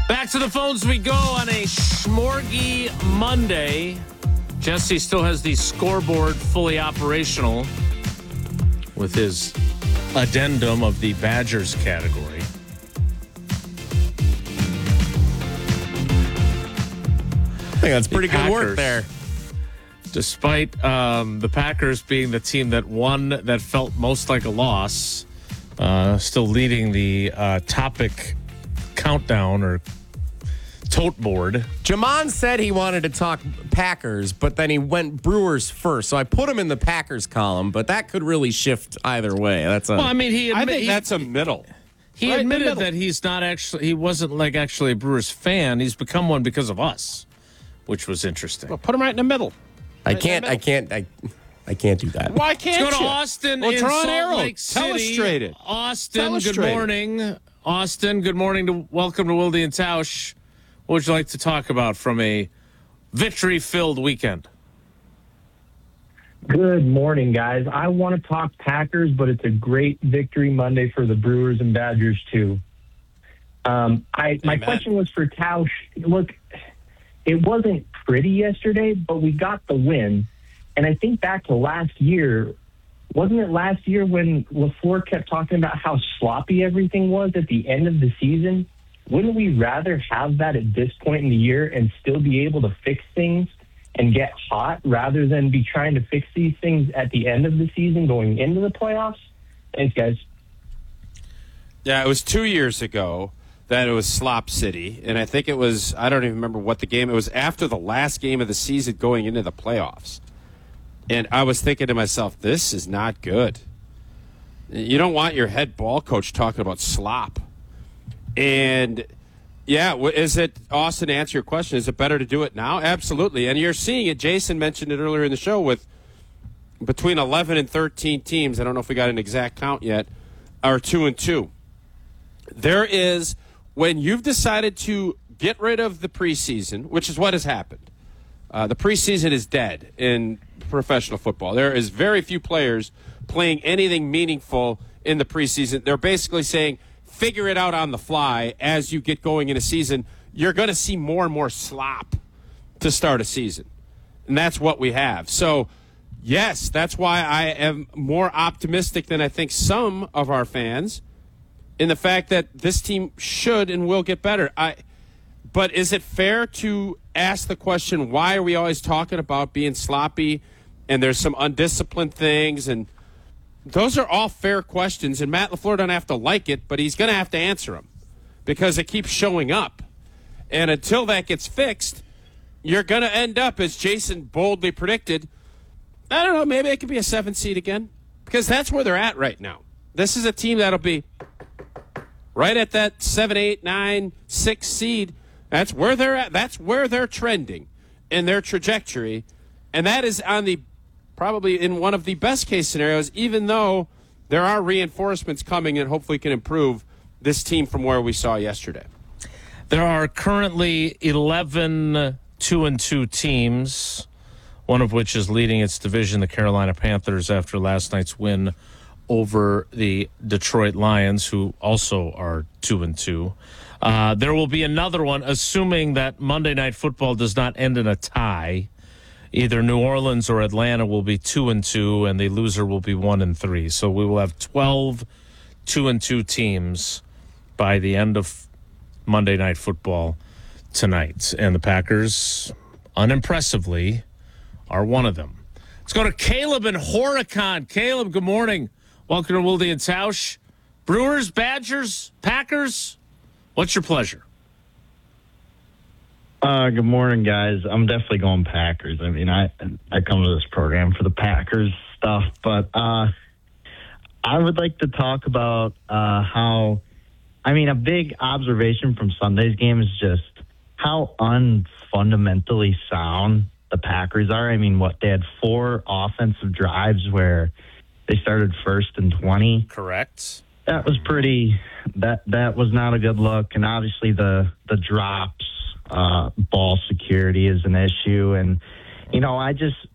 Back to the phones we go on a Schmorgy Monday. Jesse still has the scoreboard fully operational with his addendum of the Badgers category. I think that's pretty good work there. Despite the Packers being the team that won, that felt most like a loss, still leading the topic countdown or tote board. Jamon said he wanted to talk Packers, but then he went Brewers first. So I put him in the Packers column, but that could really shift either way. I think that's a middle. He Right in the admitted middle. that he wasn't actually a Brewers fan. He's become one because of us, which was interesting. Well, put him right in the middle. I can't do that. Why can't Let's go you? to Austin Well, in draw an Salt arrow. Lake City. Illustrate it. Austin, Illustrate good it. morning. Austin, good morning. Welcome to Wilde and Tausch. What would you like to talk about from a victory-filled weekend? Good morning, guys. I want to talk Packers, but it's a great victory Monday for the Brewers and Badgers, too. My question was for Tausch. Look, it wasn't pretty yesterday, but we got the win. And I think back to last year. Wasn't it last year when LaFleur kept talking about how sloppy everything was at the end of the season? Wouldn't we rather have that at this point in the year and still be able to fix things and get hot rather than be trying to fix these things at the end of the season going into the playoffs? Thanks, guys. Yeah, it was 2 years ago that it was Slop City, and I think it was, I don't even remember what the game, it was after the last game of the season going into the playoffs. And I was thinking to myself, this is not good. You don't want your head ball coach talking about slop. And, yeah, is it, Austin, to answer your question, is it better to do it now? Absolutely. And you're seeing it. Jason mentioned it earlier in the show with between 11 and 13 teams. I don't know if we got an exact count yet, are 2-2. There is, when you've decided to get rid of the preseason, which is what has happened, the preseason is dead in professional football. There is very few players playing anything meaningful in the preseason. They're basically saying, figure it out on the fly as you get going in a season. You're going to see more and more slop to start a season. And that's what we have. So, yes, that's why I am more optimistic than I think some of our fans in the fact that this team should and will get better. But is it fair to ask the question, why are we always talking about being sloppy and there's some undisciplined things? And those are all fair questions, and Matt LaFleur doesn't have to like it, but he's going to have to answer them because it keeps showing up. And until that gets fixed, you're going to end up, as Jason boldly predicted, I don't know, maybe it could be a 7 seed again because that's where they're at right now. This is a team that'll be right at that 7, 8, 9, 6 seed. That's where they're at. That's where they're trending in their trajectory. And that is on the probably in one of the best case scenarios, even though there are reinforcements coming and hopefully can improve this team from where we saw yesterday. There are currently 11 2-2 teams, one of which is leading its division, the Carolina Panthers, after last night's win over the Detroit Lions, who also are 2-2. There will be another one, assuming that Monday Night Football does not end in a tie. Either New Orleans or Atlanta will be 2-2, and the loser will be 1-3. So we will have 12 2-2 teams by the end of Monday Night Football tonight. And the Packers, unimpressively, are one of them. Let's go to Caleb in Horicon. Caleb, good morning. Welcome to Wilde and Tausch. Brewers, Badgers, Packers, what's your pleasure? Good morning, guys. I'm definitely going Packers. I mean, I come to this program for the Packers stuff, but I would like to talk about how, I mean, a big observation from Sunday's game is just how unfundamentally sound the Packers are. I mean, they had 4 offensive drives where they started 1st and 20. Correct. That was that was not a good look, and obviously the drops. Ball security is an issue. And, I just